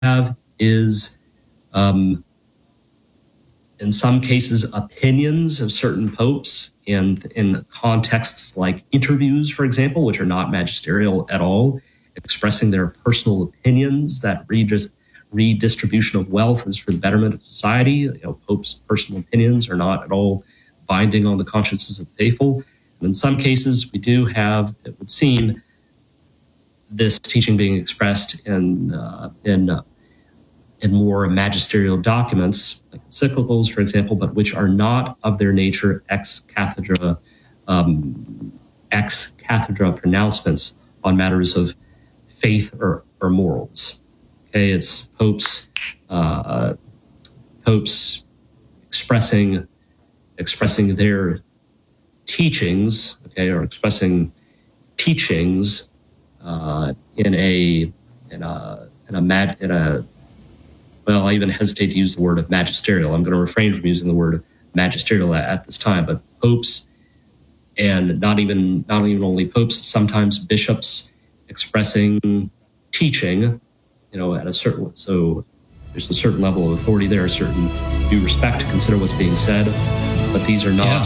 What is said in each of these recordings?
have is, in some cases, opinions of certain popes in contexts like interviews, for example, which are not magisterial at all, expressing their personal opinions that redistribution of wealth is for the betterment of society. Popes' personal opinions are not at all binding on the consciences of the faithful. And in some cases, we do have, it would seem, this teaching being expressed in more magisterial documents, like encyclicals, for example, but which are not of their nature ex cathedra pronouncements on matters of faith or morals. Okay, it's popes expressing their teachings, okay, or expressing teachings well, I even hesitate to use the word of magisterial. I'm going to refrain from using the word magisterial at this time, but popes, and not even only popes, sometimes bishops expressing teaching, at a certain, so there's a certain level of authority there, a certain due respect to consider what's being said, but these are not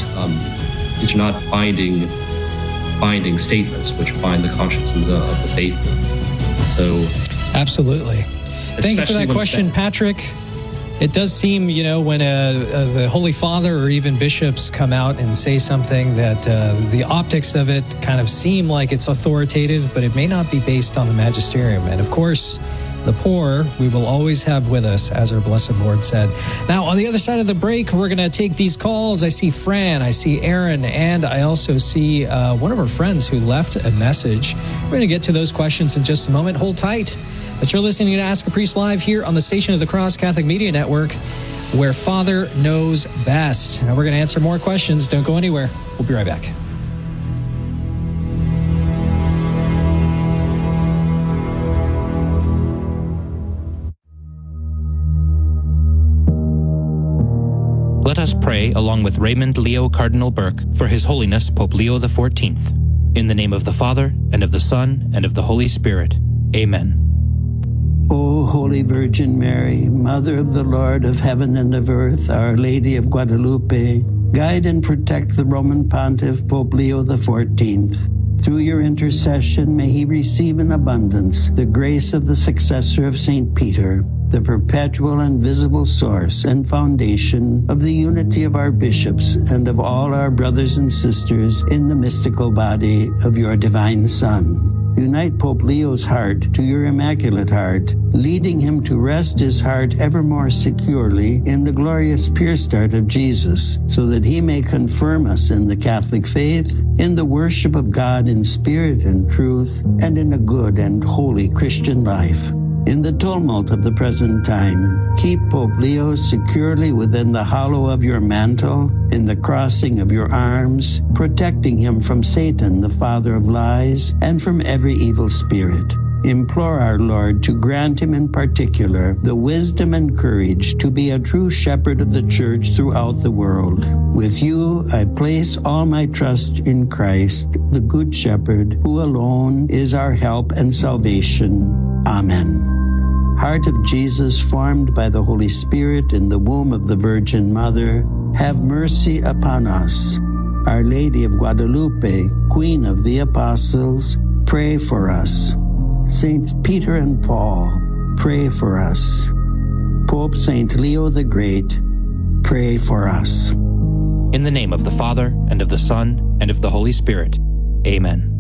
binding statements which bind the consciences of the faithful. So, absolutely. Thank you for that question, Patrick. It does seem, when the Holy Father or even bishops come out and say something that the optics of it kind of seem like it's authoritative, but it may not be based on the magisterium. And of course, the poor we will always have with us, as our blessed Lord said. Now, on the other side of the break, we're going to take these calls. I see Fran, I see Aaron, and I also see one of our friends who left a message. We're going to get to those questions in just a moment. Hold tight. But you're listening to Ask a Priest Live here on the Station of the Cross Catholic Media Network, where Father knows best. Now we're going to answer more questions. Don't go anywhere. We'll be right back. Let us pray along with Raymond Leo Cardinal Burke for His Holiness Pope Leo XIV. In the name of the Father, and of the Son, and of the Holy Spirit. Amen. O Holy Virgin Mary, Mother of the Lord of heaven and of earth, Our Lady of Guadalupe, guide and protect the Roman Pontiff Pope Leo XIV. Through your intercession, may he receive in abundance the grace of the successor of St. Peter, the perpetual and visible source and foundation of the unity of our bishops and of all our brothers and sisters in the mystical body of your divine Son. Unite Pope Leo's heart to your Immaculate Heart, leading him to rest his heart ever more securely in the glorious pure start of Jesus, so that he may confirm us in the Catholic faith, in the worship of God in spirit and truth, and in a good and holy Christian life. In the tumult of the present time, keep Pope Leo securely within the hollow of your mantle, in the crossing of your arms, protecting him from Satan, the father of lies, and from every evil spirit. Implore our Lord to grant him in particular the wisdom and courage to be a true shepherd of the Church throughout the world. With you, I place all my trust in Christ, the Good Shepherd, who alone is our help and salvation. Amen. Heart of Jesus, formed by the Holy Spirit in the womb of the Virgin Mother, have mercy upon us. Our Lady of Guadalupe, Queen of the Apostles, pray for us. Saints Peter and Paul, pray for us. Pope Saint Leo the Great, pray for us. In the name of the Father, and of the Son, and of the Holy Spirit. Amen.